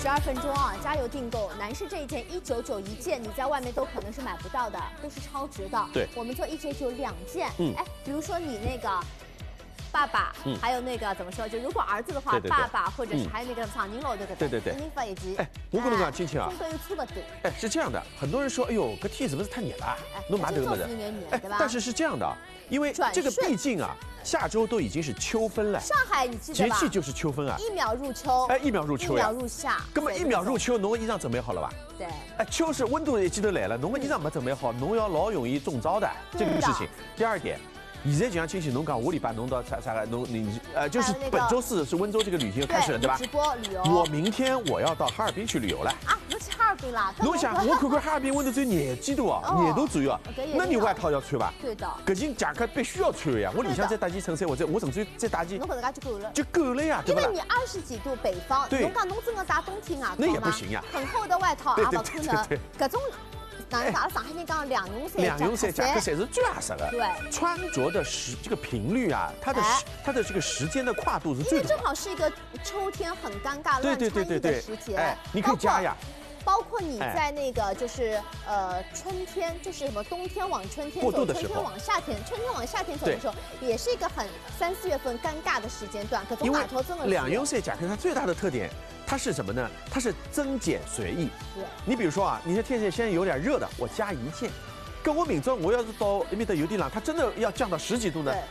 12分钟啊，加油订购！男士这一件199一件，你在外面都可能是买不到的，都是超值的。 对， 我们做1992件。哎，比如说你那个爸爸，还有那个怎么说？就如果儿子的话，爸爸或者是还有那个长宁楼这个， 对， 宁发以及。 哎，我跟你讲，亲亲啊， 风格又粗不多。 哎，是这样的，很多人说，哎呦，这天是不是太热了？侬买这个么子？ 哎， 但是是这样的，因为这个毕竟啊。 下周都已经是秋分了， 上海你记得吧？ 节气就是秋分啊，1 秒入秋， 哎，1秒入秋呀 ，1秒入夏， 根本1秒入秋，侬的衣裳准备好了吧？ 对， 哎，秋是温度一记头来了，侬的衣裳没准备好，侬要老容易中招的这个事情。第二点，现在就像亲戚，侬讲下礼拜侬到啥个，你就是本周4是温州这个旅行开始了，对吧？ 直播旅游。 我明天我要到哈尔滨去旅游了。 啊，侬去哈尔滨啦？ 侬想，我看看哈尔滨温度只有廿几度啊，2度左右啊，那你外套要穿吧？ 对的。 搿件夹克必须要穿呀，我里向再搭件衬衫，或者我甚至于再搭件， 侬搿能介就够了。 就够了呀，对吧？ 因为你20几度北方，侬讲侬真的大冬天外套那也不行呀。 很厚的外套也不可能。搿种。 咱上海人讲2用衫夹克才是最合适的。 对， 穿着的这个频率啊，它的这个时间的跨度是最。 因为正好是一个秋天很尴尬乱穿衣的时节， 哎，你可以加呀。 包括你在那个就是春天，就是什么冬天往春天走，春天往夏天，春天往夏天走的时候，也是一个很3、4月份尴尬的时间段。可从码头真的 2用衫夹克它最大的特点。 它是什么呢？它是增减随意。 对， 你比如说啊，你这天气现在有点热的，我加1件。跟我明朝我要是到那边的油地浪，它真的要降到10几度呢，